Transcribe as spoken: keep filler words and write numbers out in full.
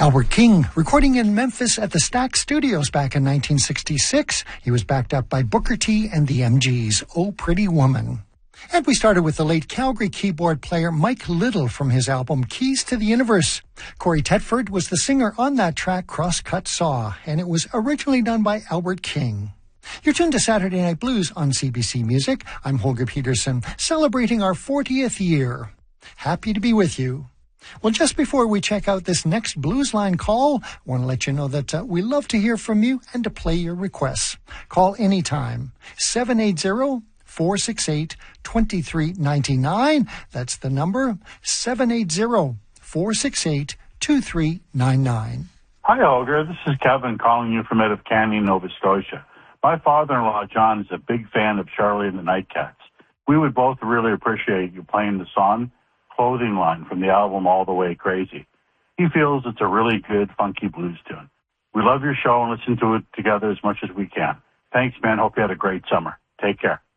Albert King, recording in Memphis at the Stax Studios back in nineteen sixty-six. He was backed up by Booker T and the M Gs, Oh Pretty Woman. And we started with the late Calgary keyboard player Mike Little from his album Keys to the Universe. Corey Tetford was the singer on that track, Crosscut Saw, and it was originally done by Albert King. You're tuned to Saturday Night Blues on C B C Music. I'm Holger Peterson, celebrating our fortieth year. Happy to be with you. Well, just before we check out this next Blues Line call, I want to let you know that uh, we love to hear from you and to play your requests. Call anytime, seven eight zero, four six eight, two three nine nine. That's the number, seven eight zero, four six eight, two three nine nine. Hi, Holger. This is Kevin calling you from out of Canyon, Nova Scotia. My father-in-law, John, is a big fan of Charlie and the Nightcats. We would both really appreciate you playing the song Clothing Line from the album All the Way Crazy. He feels it's a really good, funky blues tune. We love your show and listen to it together as much as we can. Thanks, man. Hope you had a great summer. Take care.